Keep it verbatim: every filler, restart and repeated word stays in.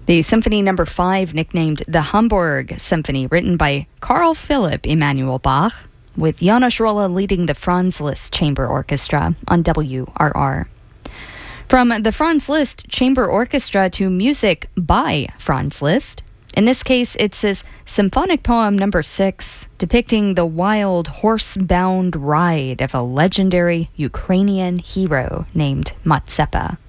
The Symphony Number five, nicknamed the Hamburg Symphony, written by Carl Philipp Emanuel Bach, with Janos Rolla leading the Franz Liszt Chamber Orchestra on W R R. From the Franz Liszt Chamber Orchestra to music by Franz Liszt. In this case, it's his symphonic poem number six, depicting the wild horse-bound ride of a legendary Ukrainian hero named Matsepa.